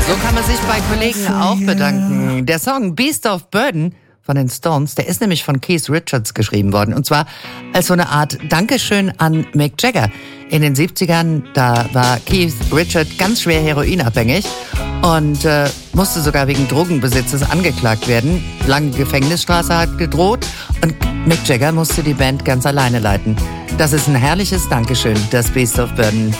So kann man sich bei Kollegen auch bedanken. Der Song Beast of Burden von den Stones, der ist nämlich von Keith Richards geschrieben worden. Und zwar als so eine Art Dankeschön an Mick Jagger. In den 70ern, da war Keith Richards ganz schwer heroinabhängig und musste sogar wegen Drogenbesitzes angeklagt werden. Lange Gefängnisstrafe hat gedroht und Mick Jagger musste die Band ganz alleine leiten. Das ist ein herrliches Dankeschön, das Beast of Burden.